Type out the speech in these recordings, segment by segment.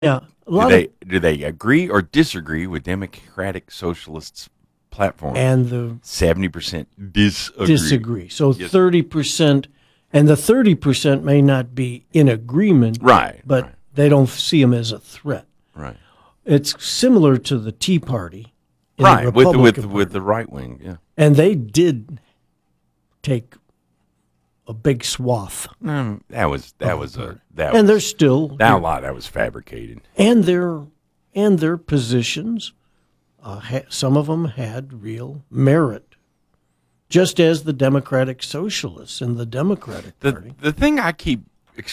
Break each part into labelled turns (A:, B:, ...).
A: Yeah, a
B: Do
A: lot of
B: they agree or disagree with Democratic Socialists' platform?
A: and the
B: 70% disagree.
A: disagree. So
B: Yes.
A: 30%, and the 30% may not be in agreement,
B: Right.
A: but
B: right,
A: they don't see them as a threat.
B: right.
A: It's similar to the Tea Party in
B: Right.
A: the
B: With
A: Republican
B: with
A: Party.
B: the right wing. Yeah.
A: And they did take a big swath.
B: That was that
A: And
B: was
A: they're still
B: that a lot that was fabricated.
A: and their positions, some of them had real merit, just as the Democratic Socialists in the Democratic Party.
B: The thing I keep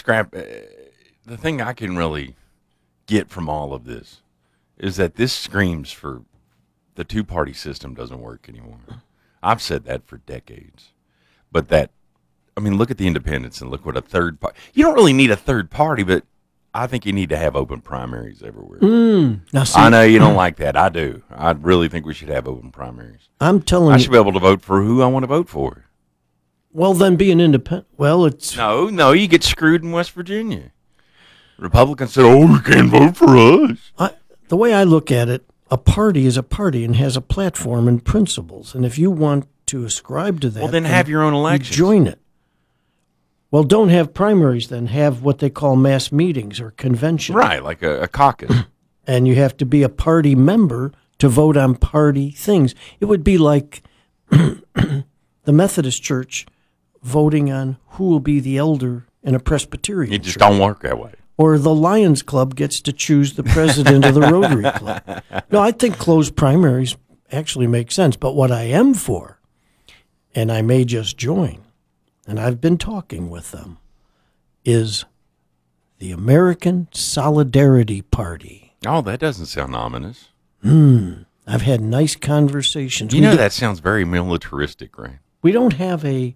B: the thing I can really get from all of this is that this screams for the two-party system doesn't work anymore. I've said that for decades. But look at the independents and look what a third party. You don't really need a third party, but I think you need to have open primaries everywhere.
A: Now, see,
B: I know you don't like that. I do. I really think we should have open primaries.
A: I'm telling
B: I
A: you.
B: should be able to vote for who I want to vote for.
A: Well, then be an independent. Well, it's
B: No, you get screwed in West Virginia. Republicans said, "Oh, you can't vote for us."
A: the way I look at it. A party is a party and has a platform and principles, and if you want to ascribe to that,
B: Well, then have your own
A: you
B: elections.
A: join it. Well, don't have primaries then. Have what they call mass meetings or conventions.
B: Right, like a caucus.
A: And you have to be a party member to vote on party things. It would be like the Methodist Church voting on who will be the elder in a Presbyterian
B: It just
A: church.
B: don't work that way.
A: Or the Lions Club gets to choose the president of the Rotary Club. No, I think closed primaries actually make sense. But what I am for, and I may just join, and I've been talking with them, is the American Solidarity Party.
B: Oh, that doesn't sound ominous.
A: I've had nice conversations.
B: You know that sounds very militaristic, right?
A: We don't have a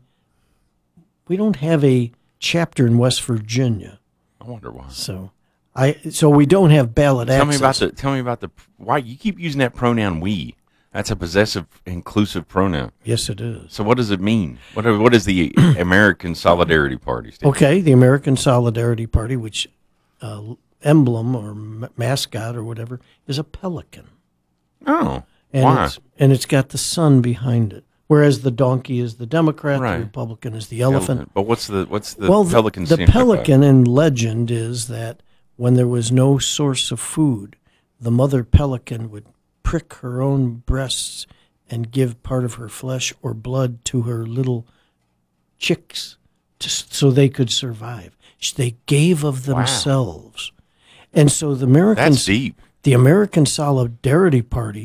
A: chapter in West Virginia,
B: I wonder why.
A: so we don't have ballot
B: Tell
A: access.
B: me about the why you keep using that pronoun we. That's a possessive inclusive pronoun.
A: Yes, it is.
B: So what does it mean? What is the American Solidarity Party stand?
A: Okay, the American Solidarity Party, which emblem or mascot or whatever is a pelican,
B: Oh,
A: and
B: why?
A: it's got the sun behind it. Whereas the donkey is the Democrat,
B: Right.
A: the Republican is the elephant.
B: But what's the
A: Well,
B: pelican?
A: the
B: stand for?
A: pelican in legend is that when there was no source of food, the mother pelican would prick her own breasts and give part of her flesh or blood to her little chicks so they could survive. They gave of themselves. And so
B: That's deep.
A: the American Solidarity Party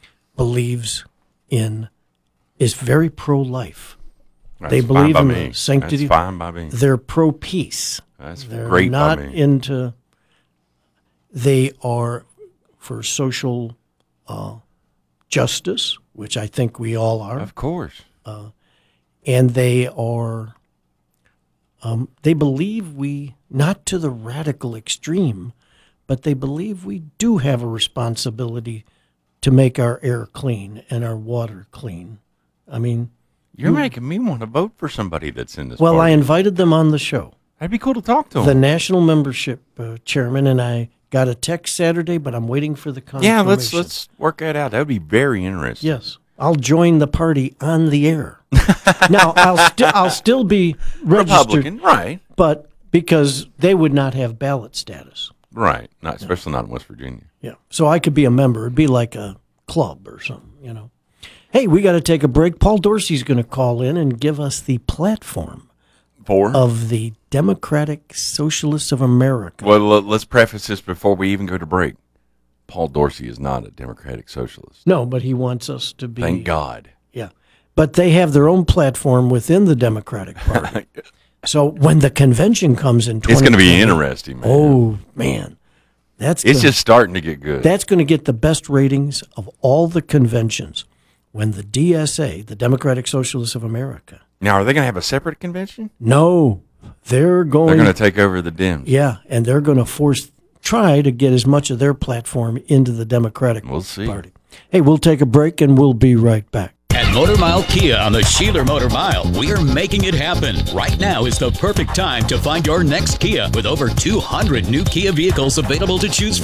A: is very pro-life. They
B: That's
A: believe
B: fine by
A: in
B: me.
A: the sanctity.
B: That's fine by me.
A: They're pro-peace.
B: That's
A: They're
B: great
A: not
B: by me.
A: into. They are for social justice, which I think we all are,
B: Of course.
A: and they are. They believe we not to the radical extreme, but they believe we do have a responsibility to make our air clean and our water clean. I mean,
B: You're making me want to vote for somebody that's in this.
A: well, I
B: party.
A: invited them on the show.
B: That'd be cool to talk to
A: The
B: them.
A: national membership chairman and I got a text Saturday, but I'm waiting for the confirmation.
B: Yeah, let's work that out. That would be very interesting.
A: Yes, I'll join the party on the air. Now I'll still be registered,
B: Republican, right?
A: but because they would not have ballot status.
B: Right. Not especially not in West Virginia.
A: Yeah, so I could be a member. It'd be like a club or something, Hey, we got to take a break. Paul Dorsey's going to call in and give us the platform of the Democratic Socialists of America.
B: Well, let's preface this before we even go to break. Paul Dorsey is not a Democratic Socialist.
A: No, but he wants us to be.
B: Thank God.
A: Yeah, but they have their own platform within the Democratic Party. So when the convention comes in 2020,
B: It's going to be interesting, man.
A: Oh man,
B: It's just starting to get good.
A: that's going to get the best ratings of all the conventions. When the DSA, the Democratic Socialists of America,
B: Now, are they going to have a separate convention?
A: no, they're going.
B: They're going to take over the Dems.
A: Yeah, and they're going to try to get as much of their platform into the Democratic
B: We'll see.
A: Party. Hey, we'll take a break and we'll be right back.
C: And Motor Mile Kia on the Sheeler Motor Mile. We're making it happen. Right now is the perfect time to find your next Kia with over 200 new Kia vehicles available to choose